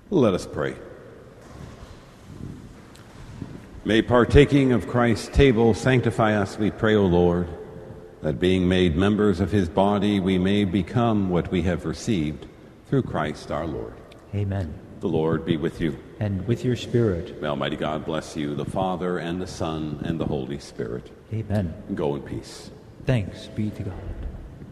Let us pray. May partaking of Christ's table sanctify us, we pray, O Lord, that being made members of his body, we may become what we have received through Christ our Lord. Amen. The Lord be with you. And with your spirit. May Almighty God bless you, the Father, and the Son, and the Holy Spirit. Amen. Go in peace. Thanks be to God.